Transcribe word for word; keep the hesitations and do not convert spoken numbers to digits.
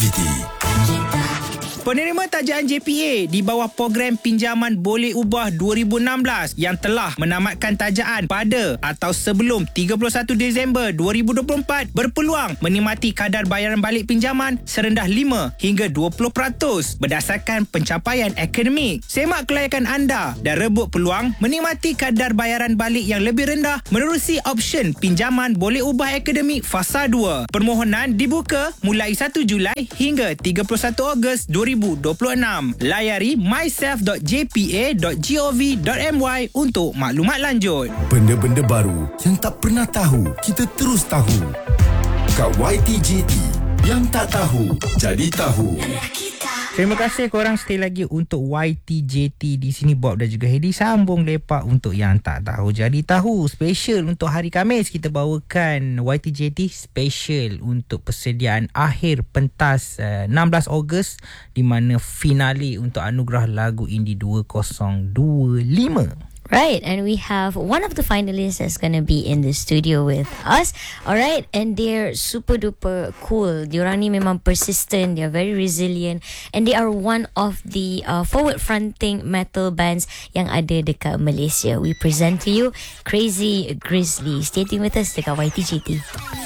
T. Penerima tajaan J P A di bawah program pinjaman boleh ubah dua ribu enam belas yang telah menamatkan tajaan pada atau sebelum tiga puluh satu Disember dua ribu dua puluh empat berpeluang menikmati kadar bayaran balik pinjaman serendah lima hingga dua puluh peratus berdasarkan pencapaian akademik. Semak kelayakan anda dan rebut peluang menikmati kadar bayaran balik yang lebih rendah menerusi option pinjaman boleh ubah akademik fasa dua. Permohonan dibuka mulai satu Julai hingga tiga puluh satu Ogos dua ribu dua puluh enam. Layari myself dot j p a dot gov dot my untuk maklumat lanjut. Benda-benda baru yang tak pernah tahu, kita terus tahu. Kat Y T J T, yang tak tahu, jadi tahu. Terima kasih korang stay lagi untuk Y T J T di sini. Bob dan juga Hedi sambung lepak untuk yang tak tahu jadi tahu. Special untuk hari Khamis kita bawakan Y T J T special untuk persediaan akhir pentas uh, enam belas Ogos di mana finale untuk anugerah lagu indie dua ribu dua puluh lima. Right, and we have one of the finalists that's going to be in the studio with us. Alright, and they're super duper cool. Diorang ni memang persistent, they're very resilient, and they are one of the uh, forward fronting metal bands yang ada dekat Malaysia. We present to you Crazy Grizzly. Stay tuned with us dekat Y T J T.